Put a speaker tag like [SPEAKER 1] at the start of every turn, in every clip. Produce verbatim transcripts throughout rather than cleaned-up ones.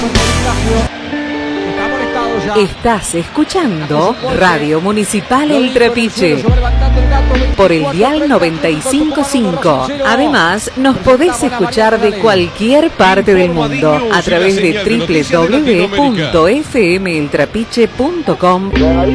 [SPEAKER 1] Estás escuchando Radio Municipal El Trapiche por el dial noventa y cinco punto cinco. Además, nos podés escuchar de cualquier parte del mundo a través de doble u doble u doble u punto f m el trapiche punto com.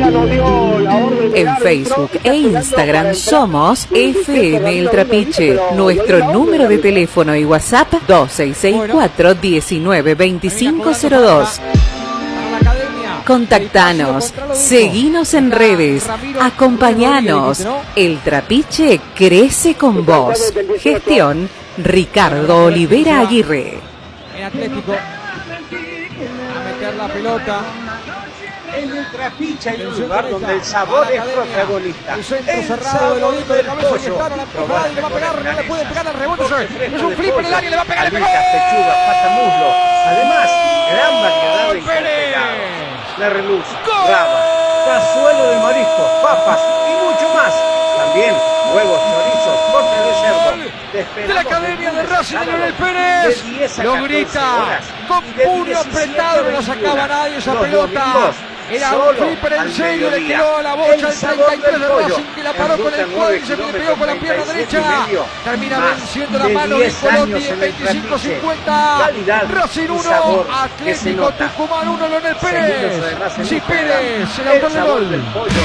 [SPEAKER 1] En Facebook e Instagram somos F M El Trapiche. Nuestro número de teléfono y WhatsApp dos seis seis cuatro, diecinueve, veinticinco cero dos. Contactanos, seguinos en redes, acompañanos. El Trapiche crece con vos. Gestión Ricardo Olivera Aguirre.
[SPEAKER 2] En Atlético a meter la pelota.
[SPEAKER 3] En el Trapiche hay un lugar donde el sabor es protagonista.
[SPEAKER 2] El centro cerrado de Lodito de cabeza que está en la jugada y le va a pegar, no le puede pegar al rebote. Es un flip en el área, le va a pegar el
[SPEAKER 3] pechuga, pata muslo. Además, gran variedad de incorporados. La reluz, rama, cazuelo de mariscos, papas y mucho más. También huevos, chorizos, corte de cerdo.
[SPEAKER 2] De la Academia de Racing de Leonel Pérez. Lo grita con puño apretado, no lo sacaba nadie esa pelota. Era un flipper en serio, le quedó a la bocha el treinta y tres de Racing, que la paró con el cuadro y se le pegó con la pierna derecha. Termina venciendo la mano de Colotti en veinticinco cincuenta. Racing uno, Atlético Tucumán uno, Leonel Pérez. Sí, Pérez, el autor del gol.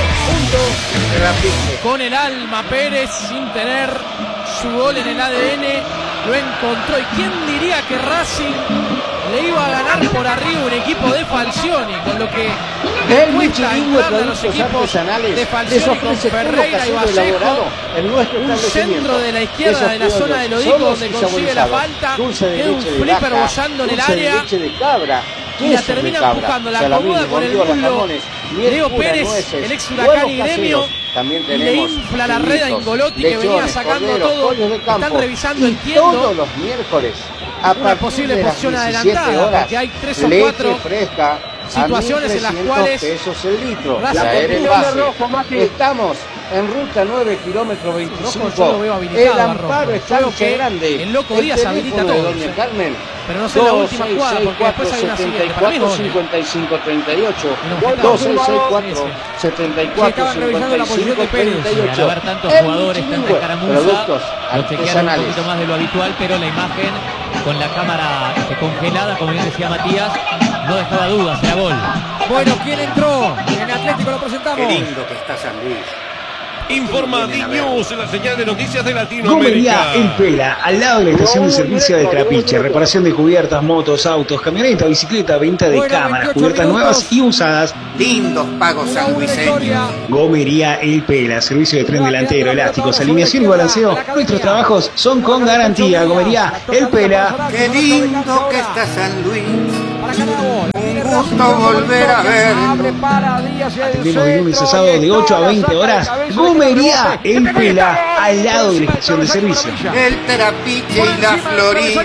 [SPEAKER 4] Con el alma Pérez, sin tener su gol en el A D N, lo encontró. ¿Y quién diría que Racing le iba a ganar por arriba un equipo de Falcioni? Con lo que
[SPEAKER 3] el Michelin de los equipos
[SPEAKER 4] de Falcioni con Ferreira y Vallejo, un centro de la izquierda de la zona de Lodico donde consigue la falta, queda un flipper bollando en el área y la termina empujando, la acomoda con el muslo Leo Pérez, el ex Huracán y Gremio, y le infla la red a Ingolotti, que venía sacando todo. Están revisando, entiendo,
[SPEAKER 3] todos los miércoles
[SPEAKER 4] una posible posición adelantada, porque hay tres o cuatro
[SPEAKER 3] fresca,
[SPEAKER 4] situaciones en las cuales
[SPEAKER 3] pesos el litro.
[SPEAKER 4] Estamos
[SPEAKER 3] en ruta nueve, kilómetro veinticinco.
[SPEAKER 4] Rojo, yo lo veo habilitado,
[SPEAKER 3] el amparo está
[SPEAKER 4] que
[SPEAKER 3] grande.
[SPEAKER 4] El Loco Díaz habilita todo.
[SPEAKER 3] Doña Carmen,
[SPEAKER 4] pero no sé la última jugada, porque después hay una siguiente. Para mí es
[SPEAKER 3] cincuenta y cinco treinta y ocho. dos seis seis cuatro, setenta y cuatro, cincuenta y cinco, treinta y ocho.
[SPEAKER 5] Al haber tantos jugadores, tanta escaramuza, lo chequearon un poquito más de lo habitual, pero la imagen con la cámara este, congelada, como bien decía Matías, no dejaba dudas, era gol.
[SPEAKER 2] Bueno, ¿quién entró? En Atlético lo presentamos.
[SPEAKER 3] Qué lindo que está San Luis.
[SPEAKER 6] Informa D-News, la señal de noticias de Latinoamérica.
[SPEAKER 7] Gomería El Pela, al lado de la estación de servicio de Trapiche. Reparación de cubiertas, motos, autos, camioneta, bicicleta, venta de bueno, cámaras, cubiertas minutos. Nuevas y usadas.
[SPEAKER 3] Lindos pagos sanluiseños.
[SPEAKER 7] Gomería El Pela, servicio de tren delantero, elásticos, alineación y balanceo. Nuestros trabajos son con garantía. Gomería El Pela.
[SPEAKER 3] Qué lindo que está San Luis. Un gusto volver a ver.
[SPEAKER 7] Atendemos de lunes a sábado de ocho a veinte horas. Gomería El Pela, al lado de la estación de servicio.
[SPEAKER 3] El Trapiche y la Florida.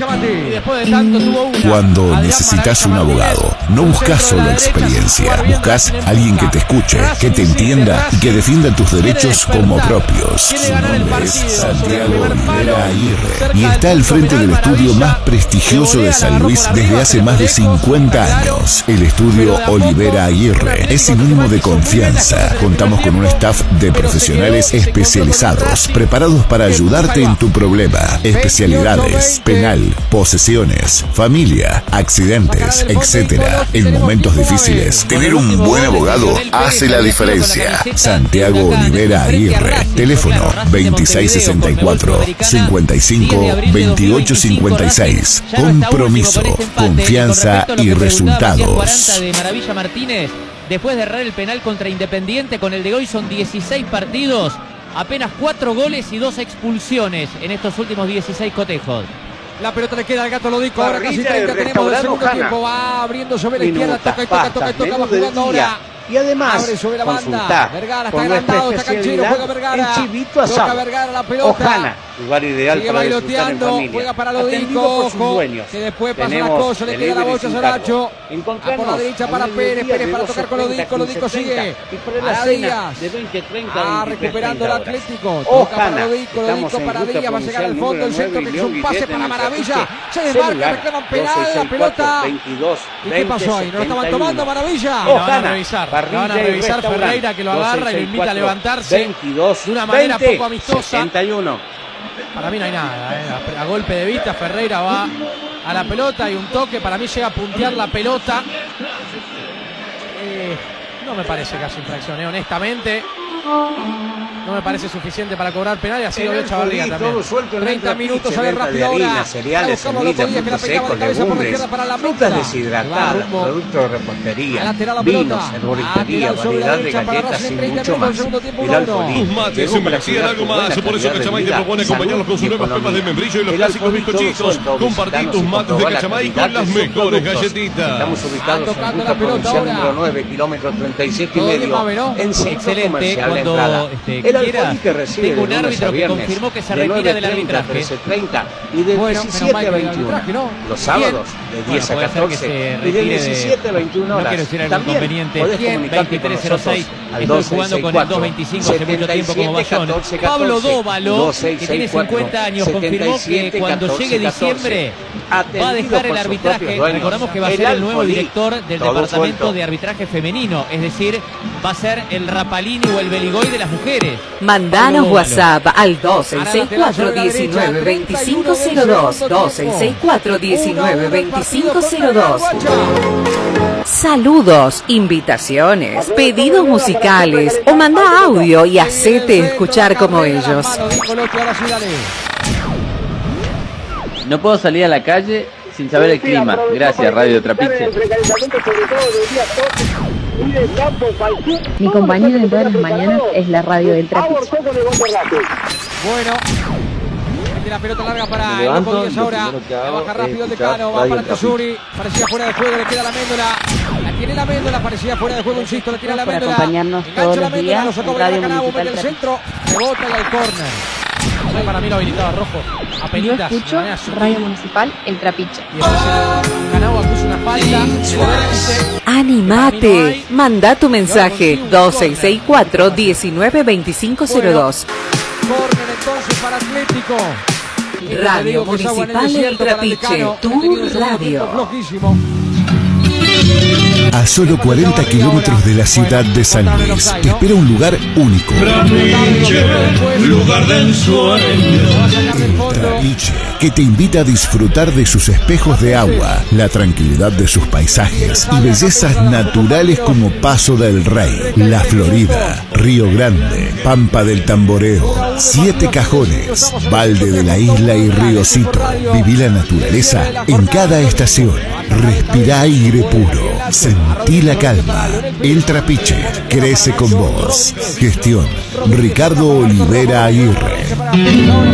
[SPEAKER 8] Cuando necesitas un abogado, no buscas solo experiencia, buscas alguien que te escuche, que te entienda y que defienda tus derechos como propios. Su nombre es Santiago Olivera Aguirre y está al frente del estudio más prestigioso de San Luis desde hace más de cincuenta años. El estudio Olivera Aguirre es sinónimo de confianza. Contamos con un staff de profesionales especializados, preparados para ayudarte en tu problema. Especialidades: penal, posesiones, familia, accidentes, etcétera. En momentos difíciles, tener un buen abogado hace la diferencia. Santiago Olivera Aguirre. Teléfono veintiséis sesenta y cuatro, cincuenta y cinco, veintiocho cincuenta y seis. Compromiso, confianza y resultados.
[SPEAKER 5] De Maravilla Martínez, después de errar el penal contra Independiente, con el de hoy son dieciséis partidos, apenas cuatro goles y dos expulsiones en estos últimos dieciséis cotejos.
[SPEAKER 2] La pelota le queda al Gato Lodico, ahora casi treinta tenemos del segundo tiempo, va abriendo sobre la izquierda, toca y toca, toca y toca, va jugando ahora
[SPEAKER 3] Y además,
[SPEAKER 2] abre sobre la
[SPEAKER 3] consultá
[SPEAKER 2] banda. Vergara
[SPEAKER 3] con
[SPEAKER 2] está
[SPEAKER 3] nuestra
[SPEAKER 2] agrandado, está canchero, juega
[SPEAKER 3] especialidad
[SPEAKER 2] Vergara.
[SPEAKER 3] en chivito asado.
[SPEAKER 2] Toca Vergara la pelota.
[SPEAKER 3] Ojana, lugar ideal
[SPEAKER 2] Sigue
[SPEAKER 3] para disfrutar en
[SPEAKER 2] bailoteando,
[SPEAKER 3] familia.
[SPEAKER 2] juega para
[SPEAKER 3] Atendido
[SPEAKER 2] Lodico,
[SPEAKER 3] por sus
[SPEAKER 2] ojo,
[SPEAKER 3] dueños.
[SPEAKER 2] que después pasa la
[SPEAKER 3] Tenemos
[SPEAKER 2] cosa, le queda la
[SPEAKER 3] delivery
[SPEAKER 2] bocha a
[SPEAKER 3] sin
[SPEAKER 2] Saracho.
[SPEAKER 3] cargo.
[SPEAKER 2] A por la derecha para Pérez, Pérez para tocar con Lodico, Lodico sigue.
[SPEAKER 3] Y para la
[SPEAKER 2] Para
[SPEAKER 3] cena
[SPEAKER 2] Díaz.
[SPEAKER 3] de veinte treinta
[SPEAKER 2] Ah,
[SPEAKER 3] a veintitrés
[SPEAKER 2] recuperando el
[SPEAKER 3] treinta horas.
[SPEAKER 2] Atlético. Toca para
[SPEAKER 3] Ojana,
[SPEAKER 2] Lodico,
[SPEAKER 3] estamos
[SPEAKER 2] Lodico
[SPEAKER 3] en
[SPEAKER 2] para
[SPEAKER 3] ruta
[SPEAKER 2] Díaz, va a llegar al
[SPEAKER 3] provincial
[SPEAKER 2] fondo el
[SPEAKER 3] número
[SPEAKER 2] centro,
[SPEAKER 3] nueve,
[SPEAKER 2] que es un
[SPEAKER 3] León
[SPEAKER 2] pase
[SPEAKER 3] Guillén
[SPEAKER 2] para
[SPEAKER 3] en el
[SPEAKER 2] Maravilla.
[SPEAKER 3] Trapiche.
[SPEAKER 2] Se desmarca,
[SPEAKER 3] Celular,
[SPEAKER 2] reclaman penal, la
[SPEAKER 3] dos seis seis cuatro,
[SPEAKER 2] pelota.
[SPEAKER 3] veintidós,
[SPEAKER 2] ¿Y qué pasó ahí? ¿No lo estaban
[SPEAKER 3] setenta y uno.
[SPEAKER 2] tomando Maravilla?
[SPEAKER 4] Y la van a
[SPEAKER 3] Ojana,
[SPEAKER 4] revisar, la
[SPEAKER 3] parrilla
[SPEAKER 4] van a
[SPEAKER 3] y
[SPEAKER 4] revisar
[SPEAKER 3] restaurante.
[SPEAKER 4] Ferreira, que lo agarra y lo invita a levantarse
[SPEAKER 3] veintidós,
[SPEAKER 4] de una manera
[SPEAKER 3] veinte,
[SPEAKER 4] poco amistosa.
[SPEAKER 3] setenta y uno.
[SPEAKER 4] Para mí no hay nada, ¿eh? A, a golpe de vista Ferreira va a la pelota y un toque, para mí llega a puntear la pelota. Eh, no me parece que haya infracción, ¿eh? Honestamente. No me parece suficiente para cobrar penal y ha sido de Chavarría también.
[SPEAKER 2] treinta minutos a ver rápido ahora.
[SPEAKER 3] Cereales,
[SPEAKER 2] Buscamos los
[SPEAKER 3] semillas,
[SPEAKER 2] días que la
[SPEAKER 3] frutos
[SPEAKER 2] pegaba de
[SPEAKER 3] secos,
[SPEAKER 2] cabeza por la
[SPEAKER 3] legumbres,
[SPEAKER 2] izquierda para la
[SPEAKER 3] frutas
[SPEAKER 2] meta.
[SPEAKER 3] deshidratadas, productos de repostería,
[SPEAKER 2] Lateral la
[SPEAKER 3] vinos,
[SPEAKER 2] pelota.
[SPEAKER 3] herboristería,
[SPEAKER 2] Lateral sobre la
[SPEAKER 3] variedad de
[SPEAKER 2] derecha para
[SPEAKER 3] galletas
[SPEAKER 2] Racing,
[SPEAKER 3] y
[SPEAKER 2] treinta
[SPEAKER 3] mucho
[SPEAKER 2] minutos,
[SPEAKER 3] más.
[SPEAKER 2] segundo tiempo,
[SPEAKER 3] El
[SPEAKER 2] uno.
[SPEAKER 3] alcoholín
[SPEAKER 6] Tus mates
[SPEAKER 3] llegó
[SPEAKER 6] se
[SPEAKER 3] para
[SPEAKER 6] merecían
[SPEAKER 3] cuidar
[SPEAKER 6] algo
[SPEAKER 3] tu buena
[SPEAKER 6] más, por eso
[SPEAKER 3] calidad de
[SPEAKER 6] Cachamay te
[SPEAKER 3] vida,
[SPEAKER 6] propone
[SPEAKER 3] salud
[SPEAKER 6] acompañarlos con sus
[SPEAKER 3] y
[SPEAKER 6] nuevas pepas de
[SPEAKER 3] economía.
[SPEAKER 6] membrillo y los
[SPEAKER 3] El
[SPEAKER 6] clásicos
[SPEAKER 3] alcoholín todo
[SPEAKER 6] bizcochitos.
[SPEAKER 3] suelto,
[SPEAKER 6] Compartí
[SPEAKER 3] visitanos
[SPEAKER 6] tus
[SPEAKER 3] y
[SPEAKER 6] mates de
[SPEAKER 3] comprobá la
[SPEAKER 6] Cachamay
[SPEAKER 3] calidad
[SPEAKER 6] con las
[SPEAKER 3] de sus
[SPEAKER 6] mejores
[SPEAKER 3] productos.
[SPEAKER 6] galletitas.
[SPEAKER 3] Estamos ubicados en
[SPEAKER 2] tocando
[SPEAKER 3] ruta
[SPEAKER 2] la pelota
[SPEAKER 3] provincial
[SPEAKER 2] ahora.
[SPEAKER 3] número nueve, kilómetro treinta y siete y
[SPEAKER 2] Todo bien,
[SPEAKER 3] medio,
[SPEAKER 2] Mabe, ¿no?
[SPEAKER 3] en centro
[SPEAKER 5] Excelente,
[SPEAKER 3] comercial de
[SPEAKER 5] cuando
[SPEAKER 3] entrada.
[SPEAKER 5] este,
[SPEAKER 3] El
[SPEAKER 5] quiera,
[SPEAKER 3] alcoholín que recibe
[SPEAKER 5] tengo un
[SPEAKER 3] de lunes
[SPEAKER 5] árbitro
[SPEAKER 3] a
[SPEAKER 5] que
[SPEAKER 3] viernes,
[SPEAKER 5] confirmó que se
[SPEAKER 3] de
[SPEAKER 5] retira del
[SPEAKER 3] nueve treinta a
[SPEAKER 5] arbitraje.
[SPEAKER 3] trece treinta y de
[SPEAKER 2] Bueno, menos
[SPEAKER 3] diecisiete
[SPEAKER 2] mal
[SPEAKER 3] a
[SPEAKER 2] que el
[SPEAKER 3] veintiuno.
[SPEAKER 2] arbitraje no.
[SPEAKER 3] Los sábados de
[SPEAKER 5] Bueno,
[SPEAKER 3] diez a
[SPEAKER 5] puede ser que
[SPEAKER 3] catorce
[SPEAKER 5] se
[SPEAKER 3] y de
[SPEAKER 5] retire de-
[SPEAKER 3] diecisiete a veintiuna
[SPEAKER 5] No
[SPEAKER 3] horas.
[SPEAKER 5] quiero decir algún
[SPEAKER 3] También
[SPEAKER 5] inconveniente.
[SPEAKER 3] podés comunicarte con
[SPEAKER 5] veintitrés cero seis,
[SPEAKER 3] nosotros al
[SPEAKER 5] estoy jugando con el dos veinticinco hace mucho tiempo como Bayón. Pablo Dóvalo, que tiene cincuenta años, confirmó que cuando llegue diciembre va a dejar el arbitraje. Recordamos que va a ser el nuevo director del departamento de arbitraje femenino, es decir, va a ser el Rapalini o el Beligoy de las mujeres.
[SPEAKER 1] Mandanos WhatsApp al dos seis seis cuatro, diecinueve, veinticinco cero dos, dos seis seis cuatro, diecinueve, veinticinco cero dos. Saludos, invitaciones, pedidos musicales o manda audio y hacete escuchar como ellos.
[SPEAKER 9] No puedo salir a la calle sin saber el clima. Gracias, Radio Trapiche.
[SPEAKER 10] Mi compañero de todas las mañanas es la radio del Trapiche.
[SPEAKER 2] Bueno, mete la pelota larga para el Loco Díaz ahora. La baja rápido el decano, va para Tesuri. Parecía fuera de juego, le queda la Méndola. La tiene la Méndola, parecía fuera de juego, insisto, la tiene la
[SPEAKER 10] Para
[SPEAKER 2] Méndola.
[SPEAKER 10] acompañarnos
[SPEAKER 2] Engancha
[SPEAKER 10] todos
[SPEAKER 2] la
[SPEAKER 10] los
[SPEAKER 2] Méndola,
[SPEAKER 10] días
[SPEAKER 2] lo sacó
[SPEAKER 10] en
[SPEAKER 2] de
[SPEAKER 10] Radio
[SPEAKER 2] Canabo,
[SPEAKER 10] Municipal
[SPEAKER 2] mete el
[SPEAKER 10] Trapiche.
[SPEAKER 2] centro, rebota y al córner.
[SPEAKER 4] Para mí lo habilitaba Rojo.
[SPEAKER 10] Yo
[SPEAKER 4] Apenitas.
[SPEAKER 10] escucho Radio Municipal El Trapiche.
[SPEAKER 4] Y recién Canabo acusa una falta.
[SPEAKER 1] Animate, manda tu mensaje dos seis seis cuatro, diecinueve, veinticinco cero dos.
[SPEAKER 2] Córner entonces para Atlético.
[SPEAKER 1] Radio Municipal El Trapiche, tu radio.
[SPEAKER 2] Flojísimo.
[SPEAKER 8] A solo cuarenta kilómetros de la ciudad de San Luis, te espera un lugar único.
[SPEAKER 6] Lugar de ensueño.
[SPEAKER 8] El Trapiche, que te invita a disfrutar de sus espejos de agua, la tranquilidad de sus paisajes y bellezas naturales como Paso del Rey, La Florida, Río Grande, Pampa del Tamboreo, Siete Cajones, Valde de la Isla y Riocito. Viví la naturaleza en cada estación. Respirá aire puro. Sentí la calma. El Trapiche crece con vos. Gestión Ricardo Olivera Aguirre.